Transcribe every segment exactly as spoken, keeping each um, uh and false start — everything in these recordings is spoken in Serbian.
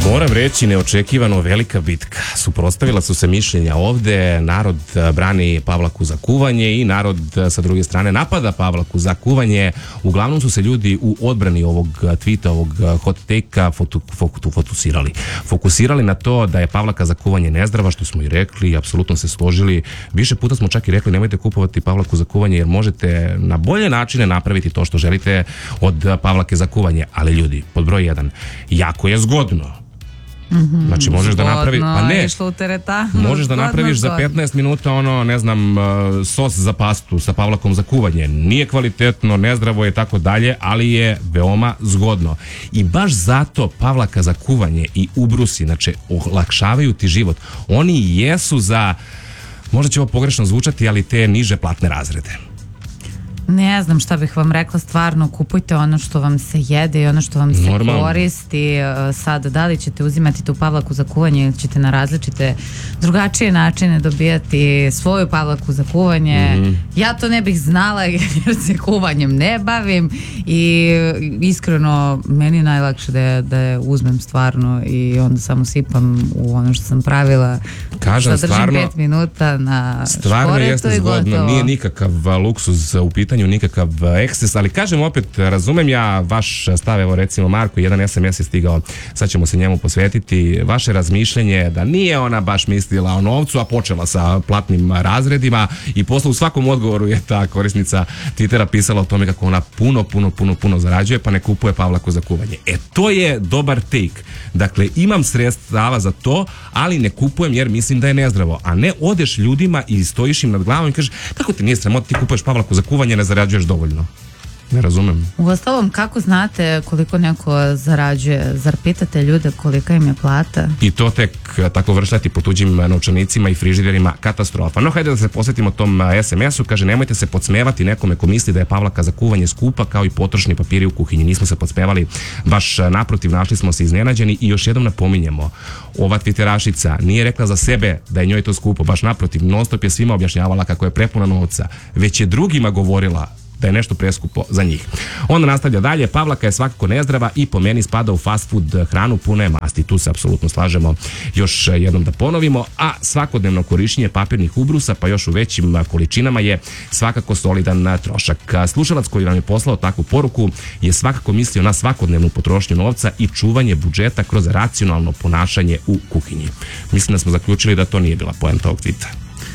Moram reći, neočekivano velika bitka. Suprotstavila su se mišljenja ovde, narod brani Pavlaku za kuvanje i narod sa druge strane napada Pavlaku za kuvanje. Uglavnom su se ljudi u odbrani ovog tvita, ovog hot take-a fotu, fotu, fokusirali. Fokusirali na to da je Pavlaka za kuvanje nezdrava, što smo i rekli i apsolutno se složili. Više puta smo čak i rekli nemojte kupovati Pavlaku za kuvanje jer možete na bolje načine napraviti to što želite od Pavlake za kuvanje. Ali ljudi, pod broj jedan, jako je zgodno. Mm-hmm. Znači možeš zgodno, da napraviš, pa ne, možeš da napraviš zgodno. za petnaest minuta ono, ne znam, sos za pastu sa Pavlakom za kuvanje. Nije kvalitetno, nezdravo je tako dalje, ali je veoma zgodno. I baš zato Pavlaka za kuvanje i ubrusi, znači, olakšavaju ti život. Oni jesu za, možda će ovo pogrešno zvučati, ali te niže platne razrede. Ne znam šta bih vam rekla, stvarno kupujte ono što vam se jede i ono što vam se Normalno. koristi. Sad, da li ćete uzimati tu Pavlaku za kuvanje ili ćete na različite drugačije načine dobijati svoju Pavlaku za kuvanje. Mm-hmm. Ja to ne bih znala jer se kuvanjem ne bavim i iskreno meni je najlakše da je, da je uzmem stvarno i onda samo sipam u ono što sam pravila. Kažem, stvarno, pet minuta na stvarno jeste zgodno, nije nikakav luksuz u pitanju, nikakav ekses, ali kažem opet, razumem ja vaš stav, evo recimo Marko, jedan es em es je stigao, sad ćemo se njemu posvetiti, vaše razmišljenje da nije ona baš mislila o novcu, a počela sa platnim razredima i posle u svakom odgovoru je ta korisnica Twittera pisala o tome kako ona puno, puno, puno, puno zarađuje, pa ne kupuje Pavlaku za kuvanje. E, to je dobar take. Dakle, imam sredstava za to, ali ne kupujem jer mislim da je nezdravo, a ne odeš ljudima i stojiš im nad glavom i kažeš, kako ti nije sramota, ti kupuješ Pavlaku za kuvanje, ne zarađuješ dovoljno. Ne razumem. Uostalom, kako znate koliko neko zarađuje? Zar pitate ljude kolika im je plata? I to tek tako vršljati po tuđim novčanicima i frižiderima, katastrofa. No, hajde da se posvetimo tom es em esu. Kaže, nemojte se podsmevati nekome ko misli da je Pavlaka za kuvanje skupa kao i potrošni papiri u kuhinji. Nismo se podsmevali, baš naprotiv, našli smo se iznenađeni i još jednom napominjemo, ova twitterašica nije rekla za sebe da je njoj to skupo, baš naprotiv, non stop je svima objašnjavala kako je prepuna novca, već je drugima govorila da je nešto preskupo za njih. Onda nastavlja dalje, Pavlaka je svakako nezdrava i po meni spada u fast food hranu, puno je masti, tu se apsolutno slažemo, još jednom da ponovimo, a svakodnevno korišćenje papirnih ubrusa, pa još u većim količinama je svakako solidan trošak. Slušalac koji vam je poslao takvu poruku je svakako mislio na svakodnevnu potrošnju novca i čuvanje budžeta kroz racionalno ponašanje u kuhinji. Mislim da smo zaključili da to nije bila poenta ovog tvita.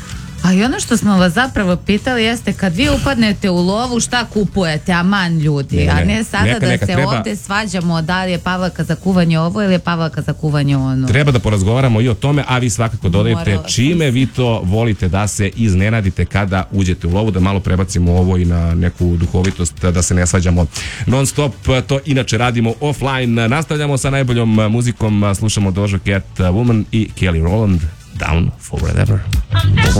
A i ono što smo vas zapravo pitali jeste kad vi upadnete u lovu šta kupujete, aman ljudi, ne, ne, a ne sada neka, da neka, se treba, ovdje svađamo da li je Pavlaka za kuvanje ovo ili je Pavlaka za kuvanje ono. Treba da porazgovaramo i o tome, a vi svakako dodajte čime vi to volite da se iznenadite kada uđete u lovu, da malo prebacimo ovo i na neku duhovitost, da se ne svađamo non stop, to inače radimo offline. Nastavljamo sa najboljom muzikom, slušamo Doja Cat, Woman i Kelly Rowland, Down for Whatever.